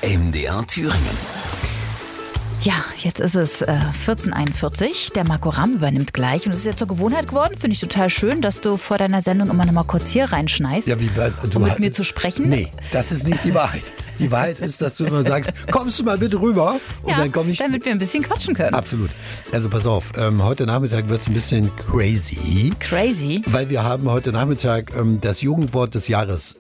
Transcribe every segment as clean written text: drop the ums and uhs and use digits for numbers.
MDR Thüringen. Ja, jetzt ist es 14:41. Der Marco Ramm übernimmt gleich. Und es ist ja zur Gewohnheit geworden. Finde ich total schön, dass du vor deiner Sendung immer noch mal kurz hier reinschneist, um mit mir zu sprechen. Nee, das ist nicht die Wahrheit. Die Wahrheit ist, dass du immer sagst, kommst du mal bitte rüber? Und ja, dann komme ich. damit wir ein bisschen quatschen können. Absolut. Also pass auf, heute Nachmittag wird es ein bisschen crazy. Crazy? Weil wir haben heute Nachmittag das Jugendwort des Jahres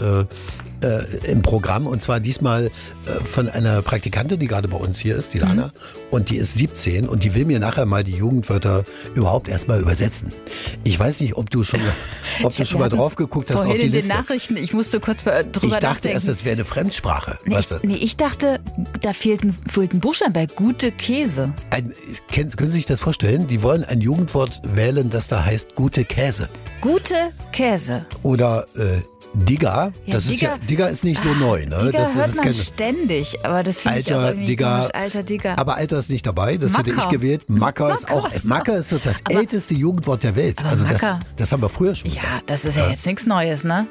im Programm. Und zwar diesmal von einer Praktikantin, die gerade bei uns hier ist, die Lana. Und die ist 17 und die will mir nachher mal die Jugendwörter überhaupt erstmal übersetzen. Ich weiß nicht, ob du schon mal drauf geguckt hast auf die in Liste. Den Nachrichten, ich musste kurz drüber nachdenken. Ich dachte erst, das wäre eine Fremdsprache. Ich dachte, da fehlt ein Buchstaben bei gute Käse. Können Sie sich das vorstellen? Die wollen ein Jugendwort wählen, das da heißt gute Käse. Gute Käse. Oder Digger, Ja, Digger ist nicht so neu, ne? Digger das hört man ist ständig, aber das finde ich auch irgendwie Digger, komisch. Alter Digger. Aber Alter ist nicht dabei, das Macker. hätte ich gewählt. Macker ist so das älteste Jugendwort der Welt. Aber Also Macker. das haben wir früher schon Ja, gesagt. das ist ja jetzt nichts Neues, ne?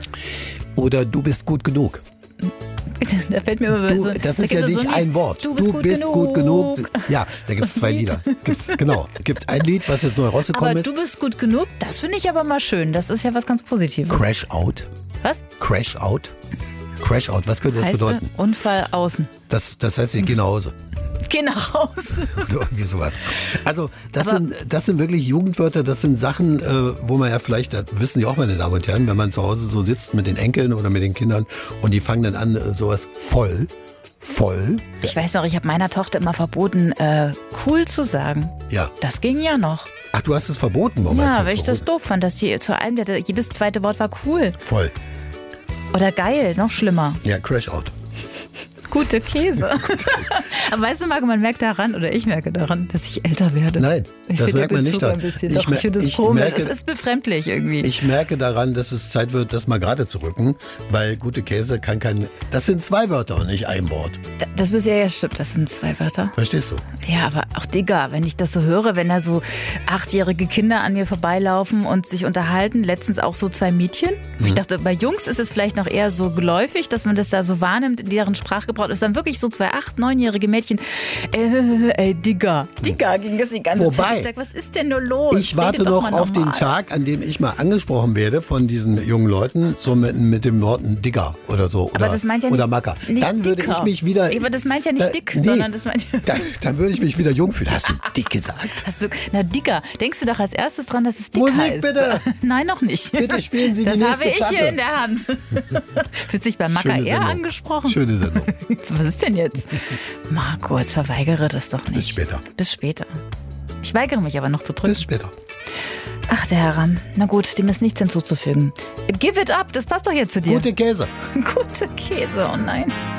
Oder du bist gut genug. Da fällt mir immer so. Das ist ja nicht ein Wort. Du bist gut genug. Ja, da gibt es 2 Lieder. Genau. Es gibt ein Lied, was jetzt neu rausgekommen Aber ist. du bist gut genug, das finde ich aber mal schön. Das ist ja was ganz Positives. Crash Out. Was? Crash Out. Crash Out, was könnte das Heißt bedeuten? Unfall außen. Das heißt, ich gehe nach Hause. Geh nach Hause. Oder irgendwie sowas. Also das sind wirklich Jugendwörter, das sind Sachen, wo man ja vielleicht, das wissen Sie auch, meine Damen und Herren, wenn man zu Hause so sitzt mit den Enkeln oder mit den Kindern und die fangen dann an, sowas voll. Ich weiß noch, ich habe meiner Tochter immer verboten, cool zu sagen. Ja. Das ging ja noch. Ach, du hast es verboten? Warum hast Ja, du weil ich das verboten? doof fand, dass die zu allem, jedes zweite Wort war cool. Voll. Oder geil, noch schlimmer. Ja, Crash Out. Gute Käse. Aber weißt du, Marco, man merkt daran, oder ich merke daran, dass ich älter werde. Nein, ich das merkt man nicht. Ein bisschen. Doch, ich finde das komisch. Es ist befremdlich irgendwie. Ich merke daran, dass es Zeit wird, das mal gerade zu rücken, weil gute Käse kann kein... Das sind 2 Wörter und nicht ein Wort. Das bisher ja stimmt, das sind 2 Wörter. Verstehst du? Ja, aber auch Digga, wenn ich das so höre, wenn da so 8-jährige Kinder an mir vorbeilaufen und sich unterhalten, letztens auch so 2 Mädchen. Ich dachte, bei Jungs ist es vielleicht noch eher so geläufig, dass man das da so wahrnimmt, in deren Sprachgebrauch. Es dann wirklich so 2 8-, 9-jährige Mädchen. Digga. Digga ging das die ganze Zeit. Ich sag, was ist denn nur los? Ich warte noch auf den Tag, an dem ich mal angesprochen werde von diesen jungen Leuten, so mit dem Worten Digger oder so. Aber das meint ja nicht, Macker. Nicht dann würde dicker. ich mich wieder... Aber das meint ja nicht dick, sondern das meint ja... Dann würde ich mich wieder jung fühlen. Hast du dick gesagt? Digger. Denkst du doch als erstes dran, dass es dick Musik, heißt? bitte! Nein, noch nicht. Bitte spielen Sie die das nächste habe ich Platte. hier in der Hand. Fühlst dich bei Macker eher angesprochen? Schöne Sendung. Was ist denn jetzt? Marco, jetzt verweigere das doch nicht. Bis später. Ich weigere mich aber noch zu drücken. Bis später. Ach, der Herr Ramm. Na gut, dem ist nichts hinzuzufügen. Give it up, das passt doch jetzt zu dir. Gute Käse. Gute Käse, oh nein.